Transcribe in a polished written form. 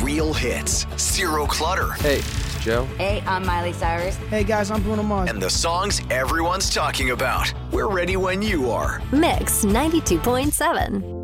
Real hits, zero clutter. Hey, it's Joe. Hey, I'm Miley Cyrus. Hey guys, I'm Bruno Mars. And the songs everyone's talking about. We're ready when you are. Mix 92.7.